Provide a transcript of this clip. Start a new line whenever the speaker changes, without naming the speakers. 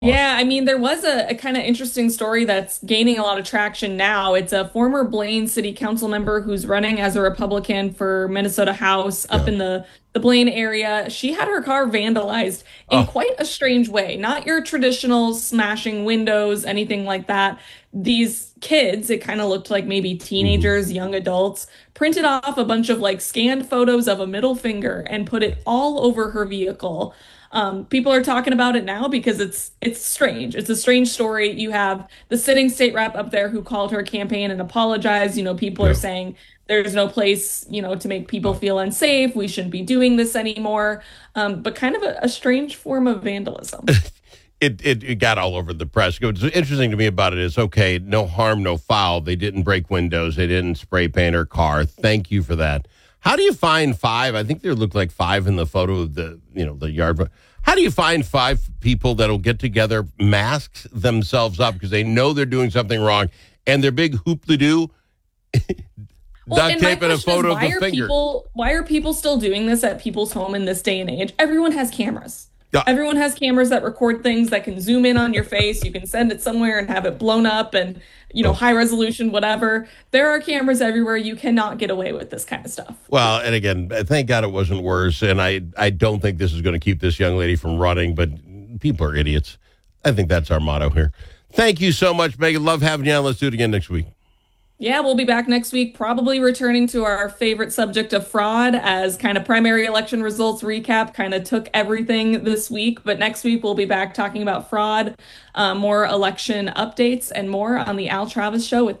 Yeah, I mean, there was a kind of interesting story that's gaining a lot of traction now. It's a former Blaine city council member who's running as a Republican for Minnesota House up
Yeah.
in the Blaine area. She had her car vandalized in
Oh.
quite a strange way. Not your traditional smashing windows, anything like that. These kids, it kind of looked like maybe
Mhm.
teenagers, young adults, printed off a bunch of like scanned photos of a middle finger and put it all over her vehicle. People are talking about it now because it's strange. It's a strange story. You have the sitting state rep up there who called her campaign and apologized. People are
Yeah.
saying there's no place, to make people
No.
feel unsafe. We shouldn't be doing this anymore. But kind of a strange form of vandalism.
It got all over the press. What's interesting to me about it is, okay, no harm, no foul. They didn't break windows. They didn't spray paint her car. Thank you for that. How do you find five? I think there looked like five in the photo of the yard. But how do you find five people that'll get together, mask themselves up because they know they're doing something wrong, and their big hoop-de-doo
Well,
duct
and my
tape and a
question is,
photo of the finger?
why are people still doing this at people's home in this day and age? Everyone has cameras.
Yeah.
Everyone has cameras that record things that can zoom in on your face. You can send it somewhere and have it blown up and,
Oh.
high resolution, whatever. There are cameras everywhere. You cannot get away with this kind of stuff.
Well, and again, thank God it wasn't worse. And I don't think this is going to keep this young lady from running, but people are idiots. I think that's our motto here. Thank you so much, Megan. Love having you on. Let's do it again next week.
Yeah, we'll be back next week, probably returning to our favorite subject of fraud as kind of primary election results recap kind of took everything this week. But next week, we'll be back talking about fraud, more election updates, and more on the Al Travis Show with